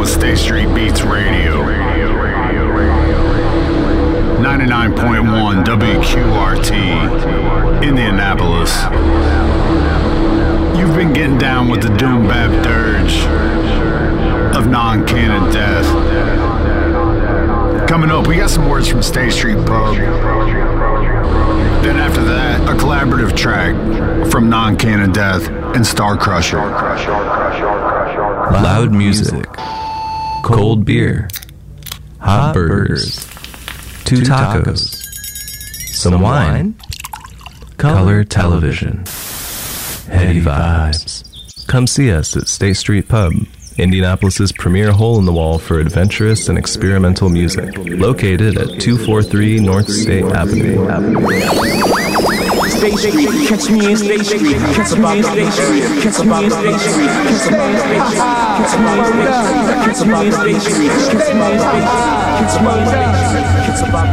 State Street Beats Radio. 99.1 WQRT, Indianapolis. You've been getting down with the Doom Bap Dirge of Non-Canon Death. Coming up, we got some words from State Street Pub. Then after that, a collaborative track from Non-Canon Death and Star Crusher. Loud music, cold beer, hot burgers, 2 tacos, some wine, color television, heady vibes. Come see us at State Street Pub, Indianapolis's premier hole-in-the-wall for adventurous and experimental music, located at 243 North State Avenue. State Street, catch me in State Street, catch me in State Street, catch me in State Street, catch me in State Street, catch me in State Street, catch me in State Street, catch me in State Street, catch me in State Street, catch me in State Street.